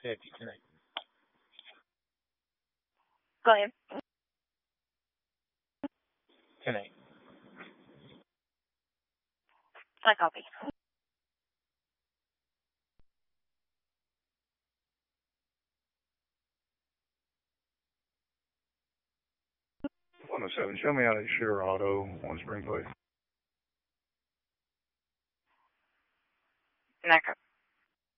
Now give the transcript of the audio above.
50 tonight. Go ahead. Tonight. I copy. #107, show me out at Sure Auto on Spring Place. Echo.